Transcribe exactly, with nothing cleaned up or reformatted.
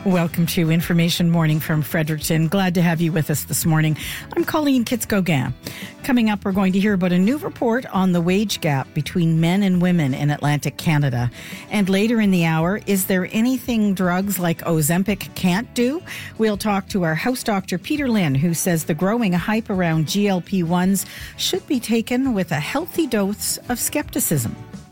Welcome to Information Morning from Fredericton. Glad to have you with us this morning. I'm Colleen Kitts-Gauguin. Coming up, we're going to hear about a new report on the wage gap between men and women in Atlantic Canada. And later in the hour, is there anything drugs like Ozempic can't do? We'll talk to our house doctor, Peter Lynn, who says the growing hype around G L P ones should be taken with a healthy dose of skepticism.